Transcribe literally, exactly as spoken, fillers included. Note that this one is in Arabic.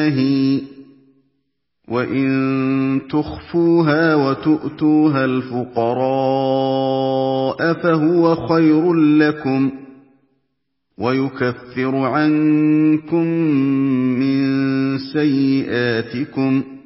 النَّاهِي وَإِن تُخْفُوهَا وَتُؤْتُوهَا الْفُقَرَاءَ فَهُوَ خَيْرٌ لَّكُمْ وَيُكَفِّرُ عَنكُم مِّن سَيِّئَاتِكُمْ